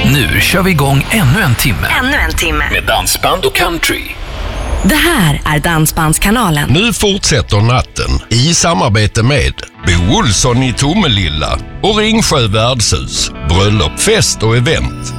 Nu kör vi igång ännu en timme. Ännu en timme. Med dansband och country. Det här är Dansbandskanalen. Nu fortsätter natten i samarbete med Bo Olsson i Tomelilla och Ringsjö värdshus, bröllop, fest och event.